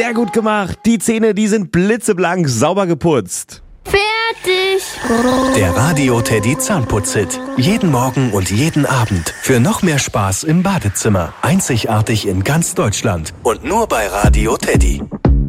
Sehr gut gemacht. Die Zähne, die sind blitzeblank, sauber geputzt. Fertig. Der Radio Teddy Zahnputz-Hit. Jeden Morgen und jeden Abend. Für noch mehr Spaß im Badezimmer. Einzigartig in ganz Deutschland. Und nur bei Radio Teddy.